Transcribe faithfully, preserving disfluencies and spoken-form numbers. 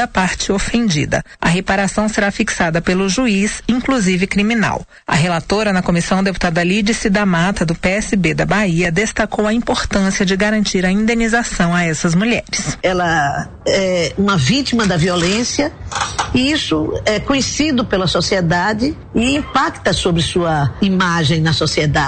da parte ofendida. A reparação será fixada pelo juiz, inclusive criminal. A relatora na comissão, deputada Lídice da Mata, do P S B da Bahia, destacou a importância de garantir a indenização a essas mulheres. Ela é uma vítima da violência e isso é conhecido pela sociedade e impacta sobre sua imagem na sociedade.